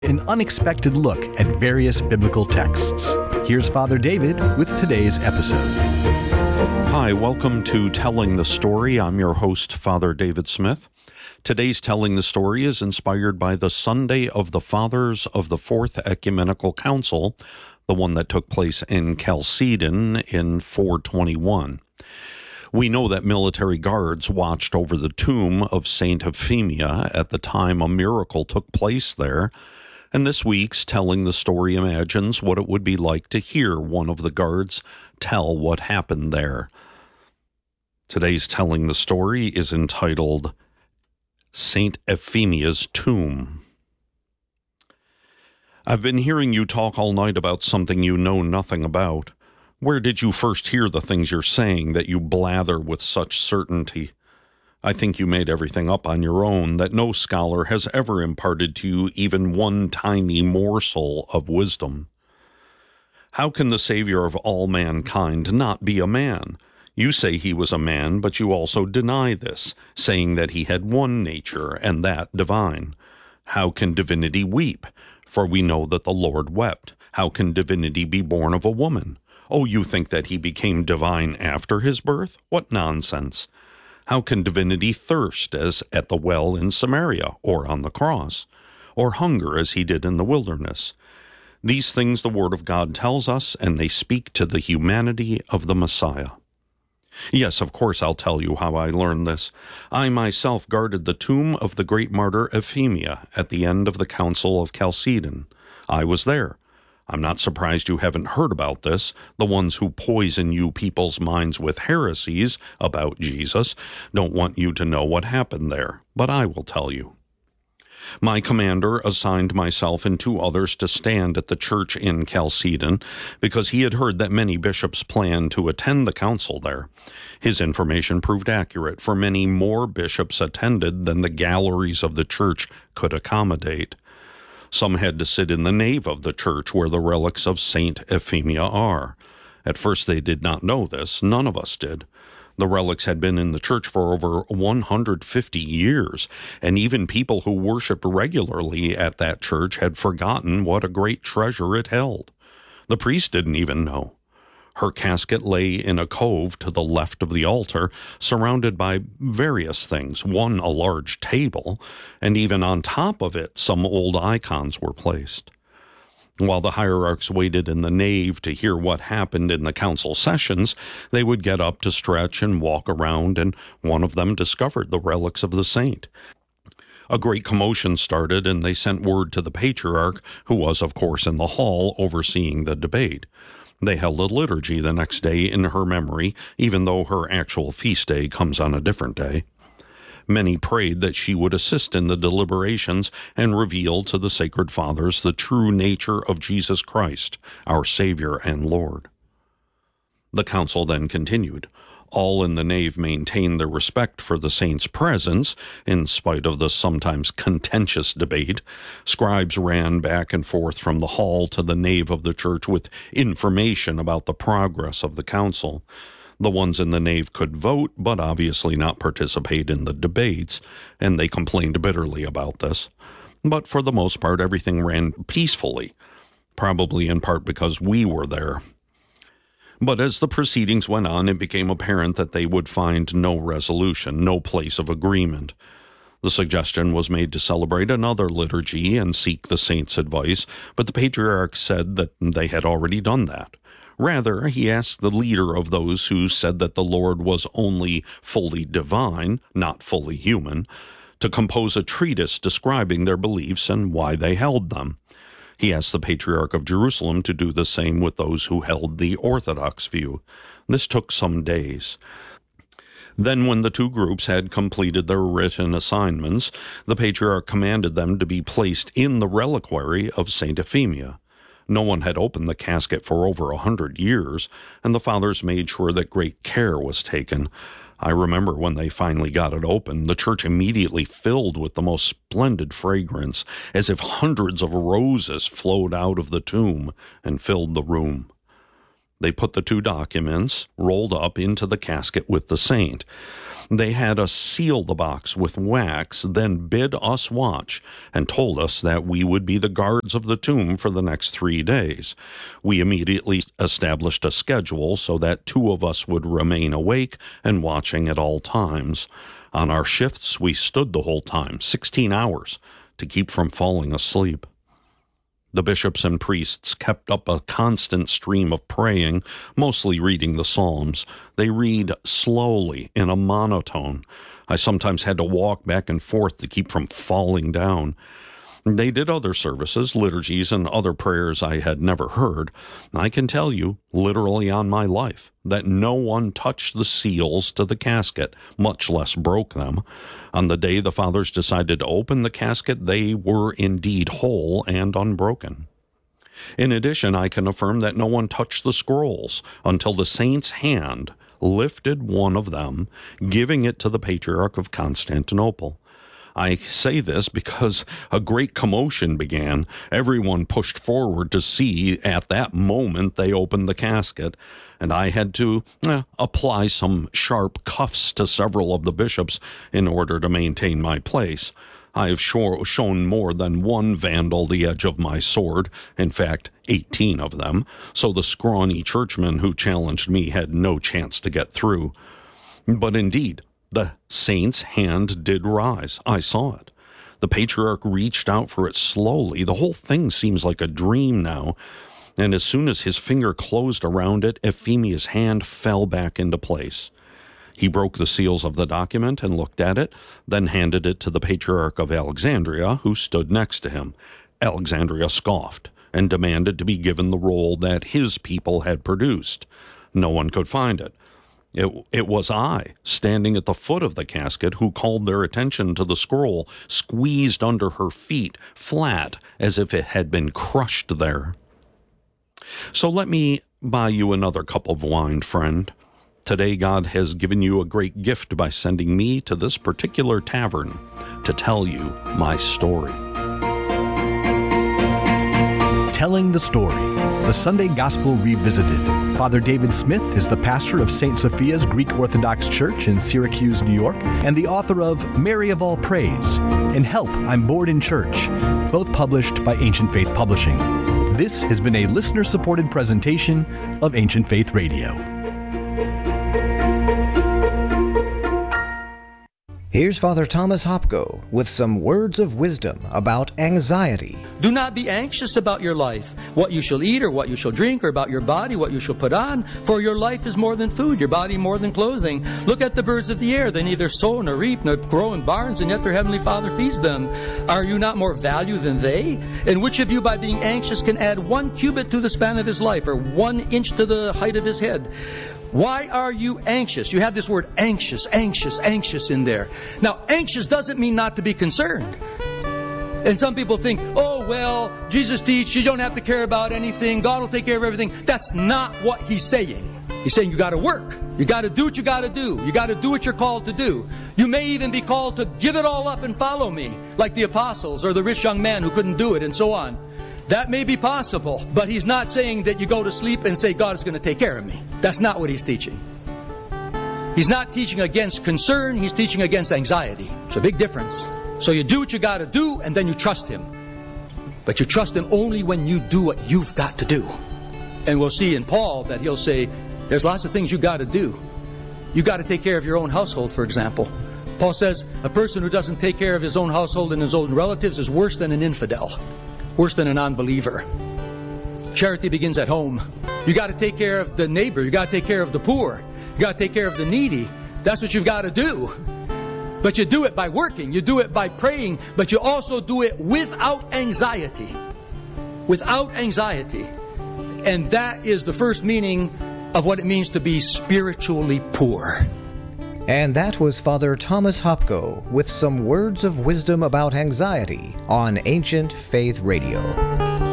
An unexpected look at various biblical texts. Here's Father David with today's episode. Hi, welcome to Telling the Story. I'm your host, Father David Smith. Today's Telling the Story is inspired by the Sunday of the Fathers of the Fourth Ecumenical Council, the one that took place in Chalcedon in 421. We know that military guards watched over the tomb of Saint Euphemia at the time a miracle took place there. And this week's Telling the Story imagines what it would be like to hear one of the guards tell what happened there. Today's Telling the Story is entitled Saint Euphemia's Tomb. I've been hearing you talk all night about something you know nothing about. Where did you first hear the things you're saying that you blather with such certainty? I think you made everything up on your own, that no scholar has ever imparted to you even one tiny morsel of wisdom. How can the Savior of all mankind not be a man? You say he was a man, but you also deny this, saying that he had one nature, and that divine. How can divinity weep? For we know that the Lord wept. How can divinity be born of a woman? Oh, you think that he became divine after his birth? What nonsense! How can divinity thirst as at the well in Samaria, or on the cross, or hunger as he did in the wilderness? These things the Word of God tells us, and they speak to the humanity of the Messiah. Yes, of course I'll tell you how I learned this. I myself guarded the tomb of the great martyr Euphemia at the end of the Council of Chalcedon. I was there. I'm not surprised you haven't heard about this. The ones who poison you people's minds with heresies about Jesus don't want you to know what happened there, but I will tell you. My commander assigned myself and two others to stand at the church in Chalcedon because he had heard that many bishops planned to attend the council there. His information proved accurate, for many more bishops attended than the galleries of the church could accommodate. Some had to sit in the nave of the church where the relics of Saint Euphemia are. At first they did not know this. None of us did. The relics had been in the church for over 150 years, and even people who worshiped regularly at that church had forgotten what a great treasure it held. The priest didn't even know. Her casket lay in a cove to the left of the altar, surrounded by various things, one a large table, and even on top of it some old icons were placed. While the hierarchs waited in the nave to hear what happened in the council sessions, they would get up to stretch and walk around, and one of them discovered the relics of the saint. A great commotion started, and they sent word to the patriarch, who was, of course, in the hall overseeing the debate. They held a liturgy the next day in her memory, even though her actual feast day comes on a different day. Many prayed that she would assist in the deliberations and reveal to the Sacred Fathers the true nature of Jesus Christ, our Savior and Lord. The council then continued. All in the nave maintained their respect for the saint's presence, in spite of the sometimes contentious debate. Scribes ran back and forth from the hall to the nave of the church with information about the progress of the council. The ones in the nave could vote, but obviously not participate in the debates, and they complained bitterly about this. But for the most part, everything ran peacefully, probably in part because we were there. But as the proceedings went on, it became apparent that they would find no resolution, no place of agreement. The suggestion was made to celebrate another liturgy and seek the saint's advice, but the patriarch said that they had already done that. Rather, he asked the leader of those who said that the Lord was only fully divine, not fully human, to compose a treatise describing their beliefs and why they held them. He asked the Patriarch of Jerusalem to do the same with those who held the Orthodox view. This took some days. Then, when the two groups had completed their written assignments, the Patriarch commanded them to be placed in the reliquary of Saint Euphemia. No one had opened the casket for over 100 years, and the fathers made sure that great care was taken. I remember when they finally got it open, the church immediately filled with the most splendid fragrance, as if hundreds of roses flowed out of the tomb and filled the room. They put the 2 documents rolled up into the casket with the saint. They had us seal the box with wax, then bid us watch, and told us that we would be the guards of the tomb for the next 3 days. We immediately established a schedule so that 2 of us would remain awake and watching at all times. On our shifts, we stood the whole time, 16 hours, to keep from falling asleep. The bishops and priests kept up a constant stream of praying, mostly reading the Psalms. They read slowly in a monotone. I sometimes had to walk back and forth to keep from falling down. They did other services, liturgies, and other prayers I had never heard. I can tell you, literally on my life, that no one touched the seals to the casket, much less broke them. On the day the fathers decided to open the casket, they were indeed whole and unbroken. In addition, I can affirm that no one touched the scrolls until the saint's hand lifted one of them, giving it to the Patriarch of Constantinople. I say this because a great commotion began. Everyone pushed forward to see at that moment they opened the casket, and I had to apply some sharp cuffs to several of the bishops in order to maintain my place. I have shown more than one vandal the edge of my sword, in fact, 18 of them, so the scrawny churchman who challenged me had no chance to get through. But indeed, the saint's hand did rise. I saw it. The patriarch reached out for it slowly. The whole thing seems like a dream now. And as soon as his finger closed around it, Euphemia's hand fell back into place. He broke the seals of the document and looked at it, then handed it to the Patriarch of Alexandria, who stood next to him. Alexandria scoffed and demanded to be given the roll that his people had produced. No one could find it. It was I, standing at the foot of the casket, who called their attention to the scroll, squeezed under her feet, flat, as if it had been crushed there. So let me buy you another cup of wine, friend. Today God has given you a great gift by sending me to this particular tavern to tell you my story. Telling the Story, the Sunday Gospel Revisited. Father David Smith is the pastor of St. Sophia's Greek Orthodox Church in Syracuse, New York, and the author of Mary of All Praise and Help, I'm Bored in Church, both published by Ancient Faith Publishing. This has been a listener-supported presentation of Ancient Faith Radio. Here's Father Thomas Hopko with some words of wisdom about anxiety. Do not be anxious about your life, what you shall eat or what you shall drink, or about your body, what you shall put on. For your life is more than food, your body more than clothing. Look at the birds of the air. They neither sow nor reap nor grow in barns, and yet their heavenly Father feeds them. Are you not more value than they? And which of you by being anxious can add 1 cubit to the span of his life, or 1 inch to the height of his head? Why are you anxious? You have this word anxious in there. Now, anxious doesn't mean not to be concerned. And some people think, oh, well, Jesus teaches you don't have to care about anything. God will take care of everything. That's not what he's saying. He's saying you got to work. You got to do what you got to do. You got to do what you're called to do. You may even be called to give it all up and follow me, like the apostles or the rich young man who couldn't do it and so on. That may be possible, but he's not saying that you go to sleep and say, God is going to take care of me. That's not what he's teaching. He's not teaching against concern, he's teaching against anxiety. It's a big difference. So you do what you got to do, and then you trust him. But you trust him only when you do what you've got to do. And we'll see in Paul that he'll say, there's lots of things you got to do. You got to take care of your own household, for example. Paul says, a person who doesn't take care of his own household and his own relatives is worse than an infidel. Worse than a non-believer. Charity begins at home. You got to take care of the neighbor. You got to take care of the poor. You got to take care of the needy. That's what you've got to do. But you do it by working. You do it by praying. But you also do it without anxiety. Without anxiety. And that is the first meaning of what it means to be spiritually poor. And that was Father Thomas Hopko with some words of wisdom about anxiety on Ancient Faith Radio.